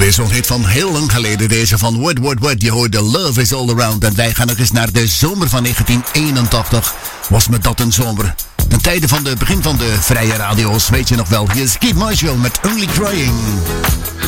Alweer zo'n hit van heel lang geleden. Deze van What. Je hoorde Love is All Around. En wij gaan nog eens naar de zomer van 1981. Was me dat een zomer. Ten tijde van het begin van de vrije radio's. Weet je nog wel. Hier is Keith Marshall met Only Crying.